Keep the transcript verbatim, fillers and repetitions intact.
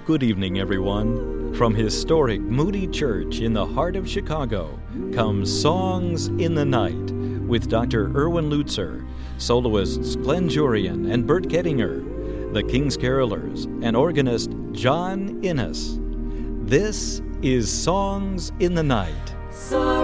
Good evening, everyone. From historic Moody Church in the heart of Chicago comes Songs in the Night with Doctor Erwin Lutzer, soloists Glenn Jurian and Bert Gettinger, the King's Carolers, and organist John Innes. This is Songs in the Night.